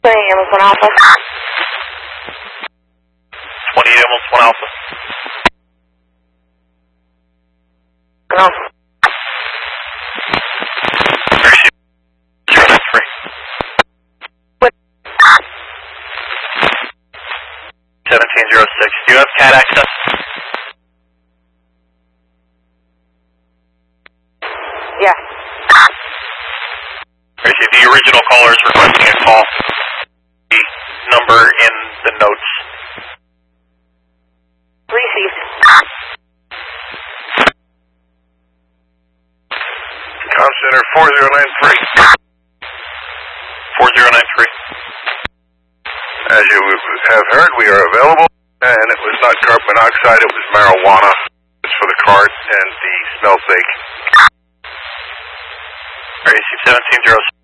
Ambulance 1 Alpha. 28 Ambulance 1 Alpha. No. 093. What? 1706. Do you have CAT access? Yeah. The original caller is requesting a call. The number in the notes. Received. Com Center 4093. 4093. As you have heard, we are available, and it was not carbon monoxide, it was marijuana. It's for the cart and the smell fake. RAC 1706.